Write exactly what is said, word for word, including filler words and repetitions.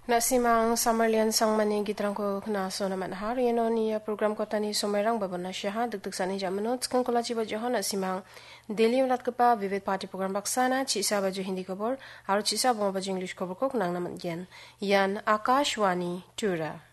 Nasimang Samarlian sang mani gitrang ko kna so naman hari no niya program ko tani somerang babana syaha dagdag sani jamanot kan kola jiba johon nasimang daily ulat kapa vivid party program baksana chisa baju hindi kobor aru chisa bonga baju english kobor ko nang naman gen yan Akashwani Tura